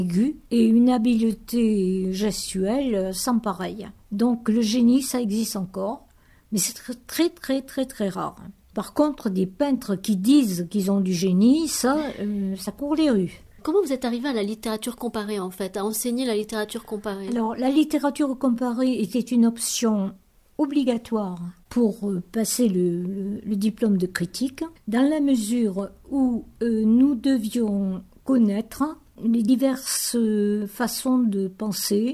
aiguë et une habileté gestuelle sans pareil. Donc le génie, ça existe encore, mais c'est très très très très rare. Par contre, des peintres qui disent qu'ils ont du génie, ça court les rues. Comment vous êtes arrivé à la littérature comparée, en fait, à enseigner la littérature comparée? Alors, la littérature comparée était une option obligatoire pour passer le diplôme de critique, dans la mesure où nous devions connaître les diverses façons de penser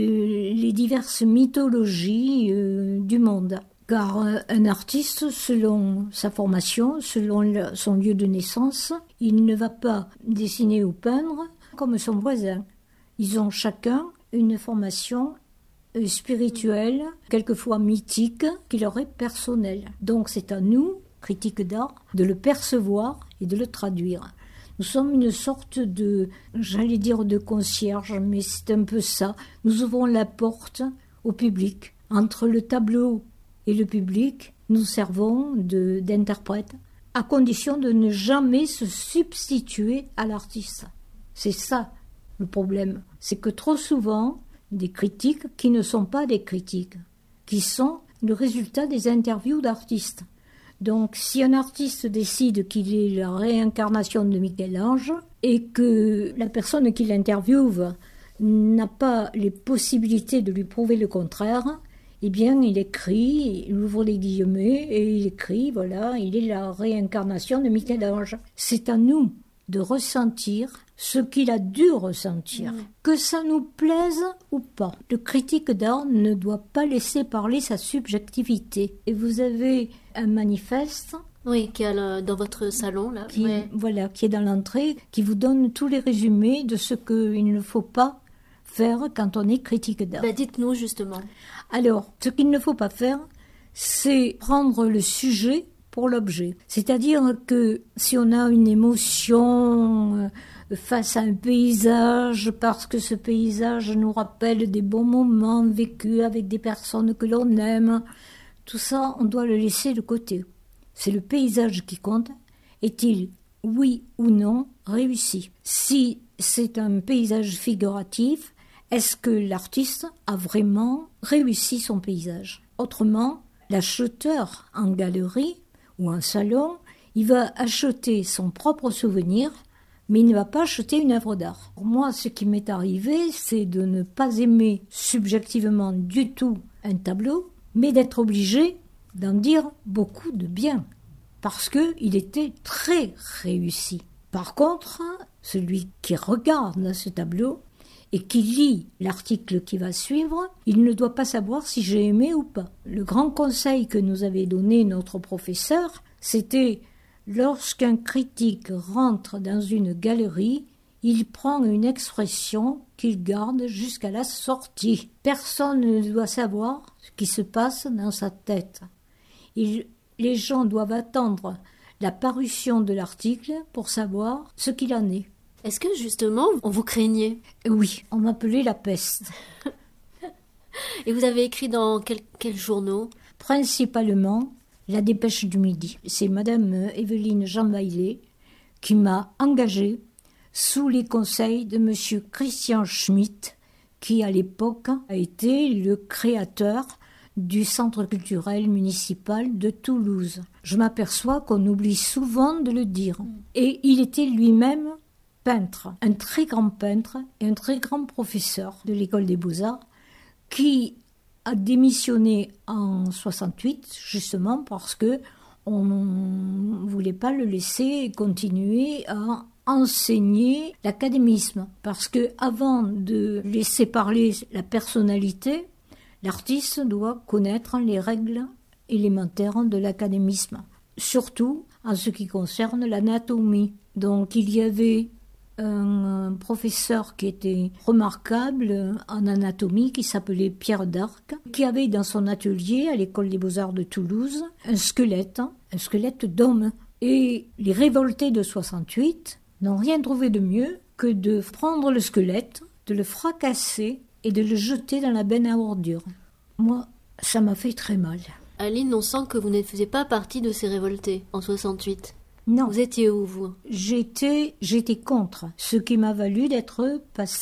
et les diverses mythologies du monde. Car un artiste, selon sa formation, selon son lieu de naissance, il ne va pas dessiner ou peindre comme son voisin. Ils ont chacun une formation spirituelle, quelquefois mythique, qui leur est personnelle. Donc c'est à nous, critiques d'art, de le percevoir et de le traduire. Nous sommes une sorte de, j'allais dire de concierge, mais c'est un peu ça. Nous ouvrons la porte au public. Entre le tableau et le public, nous servons d'interprète, à condition de ne jamais se substituer à l'artiste. C'est ça le problème. C'est que trop souvent, des critiques qui ne sont pas des critiques, qui sont le résultat des interviews d'artistes. Donc, si un artiste décide qu'il est la réincarnation de Michel-Ange et que la personne qui l'interviewe n'a pas les possibilités de lui prouver le contraire, eh bien, il écrit, il ouvre les guillemets et il écrit, voilà, il est la réincarnation de Michel-Ange. C'est à nous de ressentir ce qu'il a dû ressentir, que ça nous plaise ou pas. Le critique d'art ne doit pas laisser parler sa subjectivité. Et vous avez un manifeste, oui, qui est dans votre salon là, voilà, qui est dans l'entrée, qui vous donne tous les résumés de ce qu'il ne faut pas faire quand on est critique d'art. Dites-nous justement. Alors, ce qu'il ne faut pas faire, c'est prendre le sujet pour l'objet. C'est-à-dire que si on a une émotion face à un paysage, parce que ce paysage nous rappelle des bons moments vécus avec des personnes que l'on aime, tout ça, on doit le laisser de côté. C'est le paysage qui compte. Est-il, oui ou non, réussi? Si c'est un paysage figuratif, est-ce que l'artiste a vraiment réussi son paysage? Autrement, l'acheteur en galerie ou en salon, il va acheter son propre souvenir, mais il ne va pas acheter une œuvre d'art. Pour moi, ce qui m'est arrivé, c'est de ne pas aimer subjectivement du tout un tableau, mais d'être obligé d'en dire beaucoup de bien, parce qu'il était très réussi. Par contre, celui qui regarde ce tableau et qui lit l'article qui va suivre, il ne doit pas savoir si j'ai aimé ou pas. Le grand conseil que nous avait donné notre professeur, c'était lorsqu'un critique rentre dans une galerie, il prend une expression qu'il garde jusqu'à la sortie. Personne ne doit savoir ce qui se passe dans sa tête. Les gens doivent attendre la parution de l'article pour savoir ce qu'il en est. Est-ce que justement, on vous craignait? Oui, on m'appelait la peste. Et vous avez écrit dans quels journaux? Principalement La Dépêche du Midi. C'est Madame Evelyne Jean Baillet qui m'a engagée sous les conseils de Monsieur Christian Schmitt, qui à l'époque a été le créateur du Centre culturel municipal de Toulouse. Je m'aperçois qu'on oublie souvent de le dire. Et il était lui-même peintre, un très grand peintre et un très grand professeur de l'école des Beaux-Arts, qui a démissionné en 68, justement parce que on ne voulait pas le laisser continuer à enseigner l'académisme. Parce que avant de laisser parler la personnalité, l'artiste doit connaître les règles élémentaires de l'académisme, surtout en ce qui concerne l'anatomie. Donc il y avait un professeur qui était remarquable en anatomie, qui s'appelait Pierre d'Arc, qui avait dans son atelier à l'école des Beaux-Arts de Toulouse un squelette d'homme. Et les révoltés de 68 n'ont rien trouvé de mieux que de prendre le squelette, de le fracasser et de le jeter dans la benne à ordures. Moi, ça m'a fait très mal. Aline, on sent que vous ne faisiez pas partie de ces révoltés en 68. Non. Vous étiez où, vous? J'étais contre, ce qui m'a valu d'être